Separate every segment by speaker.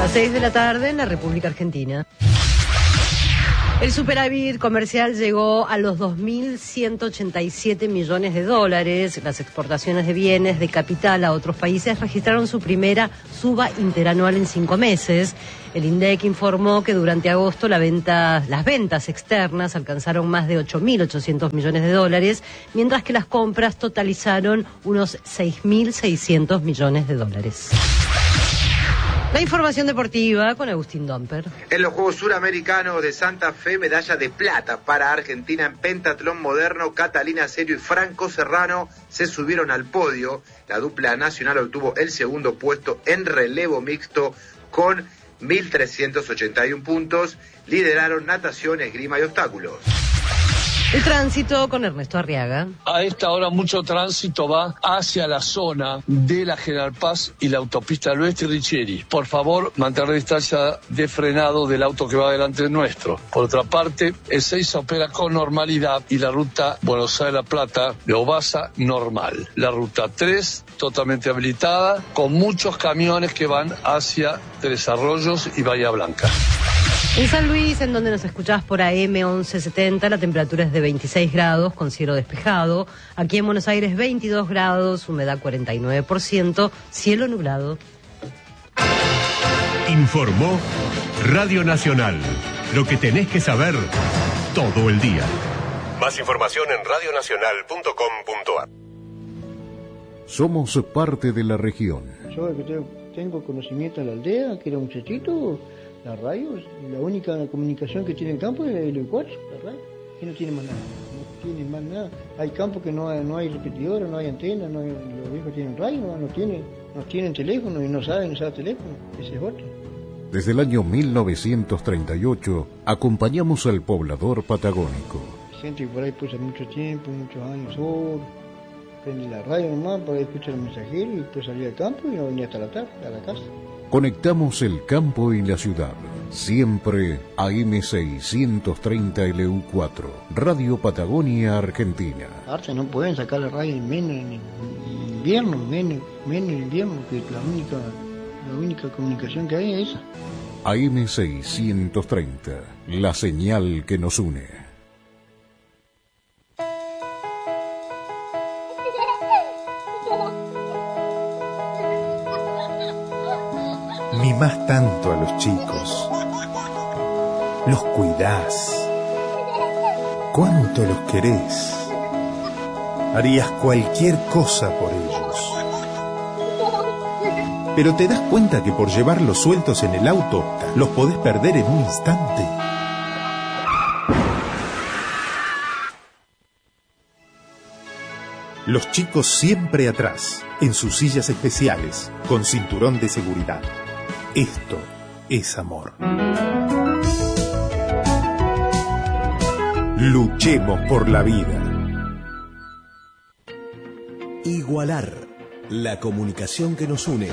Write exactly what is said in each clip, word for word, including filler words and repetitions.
Speaker 1: Las seis de la tarde en la República Argentina. El superávit comercial llegó a los dos mil ciento ochenta y siete millones de dólares. Las exportaciones de bienes de capital a otros países registraron su primera suba interanual en cinco meses. El INDEC informó que durante agosto la venta, las ventas externas alcanzaron más de ocho mil ochocientos millones de dólares, mientras que las compras totalizaron unos seis mil seiscientos millones de dólares. La información deportiva con Agustín Domper.
Speaker 2: En los Juegos Suramericanos de Santa Fe, medalla de plata para Argentina en pentatlón moderno. Catalina Serio y Franco Serrano se subieron al podio. La dupla nacional obtuvo el segundo puesto en relevo mixto con mil trescientos ochenta y uno puntos. Lideraron natación, esgrima y obstáculos.
Speaker 1: El tránsito con Ernesto Arriaga.
Speaker 3: A esta hora mucho tránsito va hacia la zona de la General Paz y la autopista del Oeste Richieri. Por favor, mantener distancia de frenado del auto que va delante nuestro. Por otra parte, el seis opera con normalidad y la ruta Buenos Aires-La Plata de Obasa normal. La ruta tres totalmente habilitada con muchos camiones que van hacia Tres Arroyos y Bahía Blanca.
Speaker 1: En San Luis, en donde nos escuchás por A M once setenta, la temperatura es de veintiséis grados con cielo despejado. Aquí en Buenos Aires veintidós grados, humedad cuarenta y nueve por ciento, cielo nublado.
Speaker 4: Informó Radio Nacional. Lo que tenés que saber todo el día. Más información en radio nacional punto com punto a r.
Speaker 5: Somos parte de la región.
Speaker 6: Yo que tengo, tengo conocimiento en la aldea, que era muchachito, las radios, la única comunicación que tiene el campo es el cuatro, la radio, y no tiene más nada, no tiene más nada. Hay campos que no hay, no hay repetidora, no hay antena, no hay, los viejos tienen radio, no, no tienen, no tienen teléfono y no saben usar teléfono, ese es otro.
Speaker 5: Desde el año mil novecientos treinta y ocho acompañamos al poblador patagónico.
Speaker 6: Gente que por ahí puso mucho tiempo, muchos años solo, prende la radio nomás, por ahí escucha el mensajero y después salía al campo y no venía hasta la tarde, a la casa.
Speaker 5: Conectamos el campo y la ciudad, siempre A M seiscientos treinta L U cuatro, Radio Patagonia Argentina.
Speaker 6: Ahora no pueden sacar la radio en menos en invierno, menos, menos en invierno, que la única, la única comunicación que hay es esa.
Speaker 5: A M seiscientos treinta, la señal que nos une.
Speaker 7: Mimás tanto a los chicos, los cuidás, cuánto los querés, harías cualquier cosa por ellos. Pero te das cuenta que por llevarlos sueltos en el auto, los podés perder en un instante. Los chicos siempre atrás, en sus sillas especiales, con cinturón de seguridad. Esto es amor. Luchemos por la vida.
Speaker 8: Igualar, la comunicación que nos une.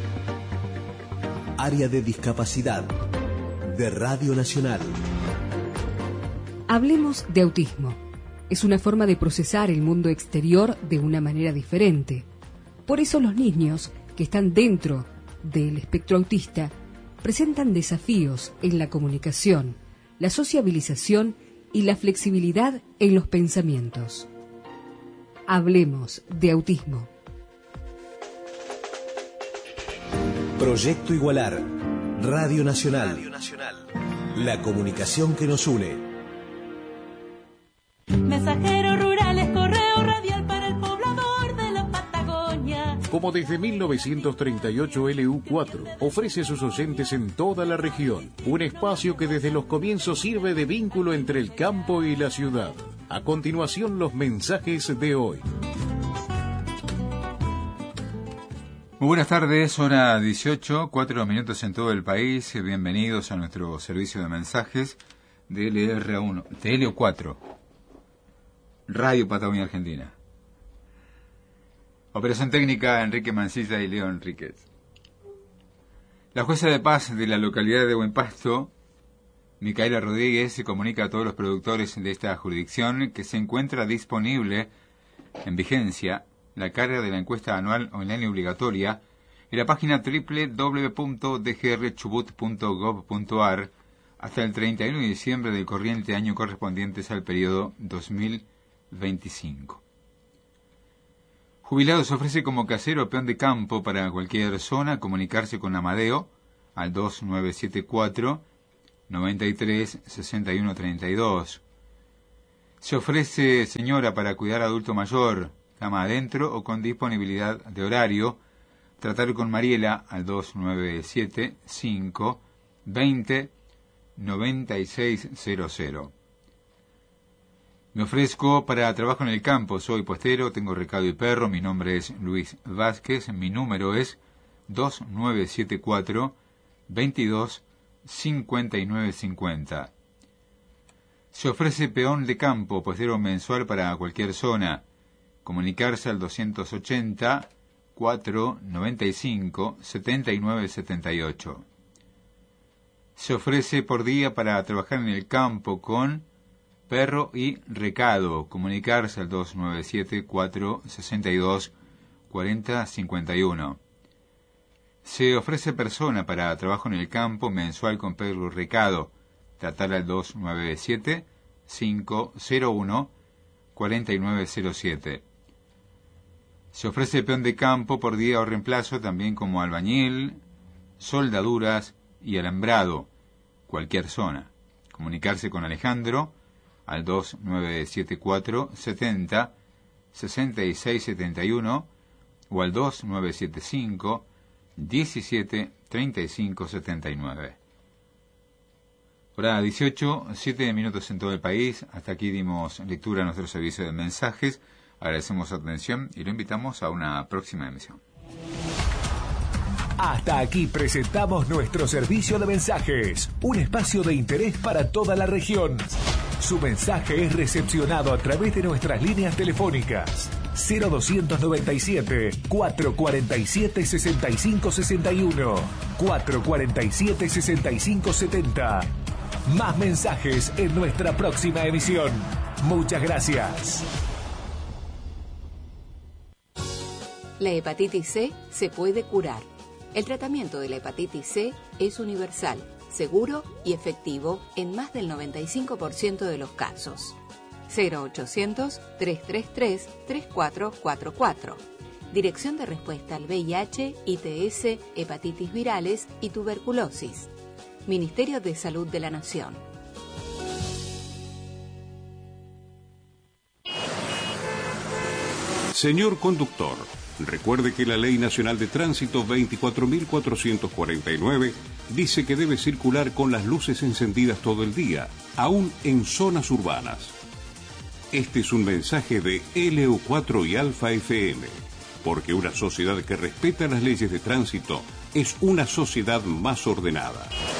Speaker 8: Área de discapacidad de Radio Nacional.
Speaker 9: Hablemos de autismo. Es una forma de procesar el mundo exterior de una manera diferente. Por eso los niños que están dentro del espectro autista presentan desafíos en la comunicación, la sociabilización y la flexibilidad en los pensamientos. Hablemos de autismo.
Speaker 8: Proyecto Igualar, Radio Nacional. Radio Nacional. La comunicación que nos une.
Speaker 10: Mensajeros rurales, correo radial para el poblador de la Patagonia.
Speaker 5: Como desde mil novecientos treinta y ocho L U cuatro ofrece a sus oyentes en toda la región un espacio que desde los comienzos sirve de vínculo entre el campo y la ciudad. A continuación, los mensajes de hoy.
Speaker 11: Muy buenas tardes, hora dieciocho, cuatro minutos en todo el país. Bienvenidos a nuestro servicio de mensajes de L R uno, de L U cuatro, Radio Patagonia Argentina. Operación técnica, Enrique Mancilla y Leo Enríquez. La jueza de paz de la localidad de Buen Pasto, Micaela Rodríguez, se comunica a todos los productores de esta jurisdicción que se encuentra disponible en vigencia la carga de la encuesta anual online obligatoria y la página doble u doble u doble u punto d g r chubut punto gov punto a r hasta el treinta y uno de diciembre del corriente año correspondientes al periodo dos mil veinticinco. Jubilados ofrece como casero o peón de campo para cualquier zona comunicarse con Amadeo al dos nueve siete cuatro, noventa y tres, sesenta y uno treinta y dos. Se ofrece señora para cuidar a adulto mayor, cama adentro o con disponibilidad de horario. Tratar con Mariela al dos nueve siete cinco, veinte, noventa y seis cero cero. Me ofrezco para trabajo en el campo, soy puestero, tengo recado y perro, mi nombre es Luis Vázquez, mi número es dos nueve siete cuatro, veintidós, cincuenta y nueve cincuenta. Se ofrece peón de campo, puestero mensual para cualquier zona. Comunicarse al doscientos ochenta, cuatro, noventa y cinco, setenta y nueve setenta y ocho. Se ofrece por día para trabajar en el campo con perro y recado. Comunicarse al dos nueve siete cuatro, sesenta y dos, cuarenta, cincuenta y uno. Se ofrece persona para trabajo en el campo mensual con perro y recado. Tratar al dos nueve siete cinco cero uno, cuarenta y nueve cero siete. Se ofrece peón de campo por día o reemplazo también como albañil, soldaduras y alambrado, cualquier zona. Comunicarse con Alejandro al dos nueve siete cuatro, setenta, sesenta y seis setenta y uno o al dos nueve siete cinco, diecisiete, treinta y cinco setenta y nueve. Hora dieciocho, siete minutos en todo el país. Hasta aquí dimos lectura a nuestro servicio de mensajes. Agradecemos su atención y lo invitamos a una próxima emisión.
Speaker 12: Hasta aquí presentamos nuestro servicio de mensajes, un espacio de interés para toda la región. Su mensaje es recepcionado a través de nuestras líneas telefónicas cero dos nueve siete, cuatro cuatro siete, seis cinco seis uno, cuatro cuatro siete, seis cinco siete cero. Más mensajes en nuestra próxima emisión. Muchas gracias.
Speaker 13: La hepatitis C se puede curar. El tratamiento de la hepatitis C es universal, seguro y efectivo en más del noventa y cinco por ciento de los casos. cero ochocientos, trescientos treinta y tres, treinta y cuatro cuarenta y cuatro. Dirección de respuesta al V I H, I T S, hepatitis virales y tuberculosis. Ministerio de Salud de la Nación.
Speaker 14: Señor conductor, recuerde que la Ley Nacional de Tránsito veinticuatro mil cuatrocientos cuarenta y nueve dice que debe circular con las luces encendidas todo el día, aún en zonas urbanas. Este es un mensaje de L U cuatro y Alfa F M, porque una sociedad que respeta las leyes de tránsito es una sociedad más ordenada.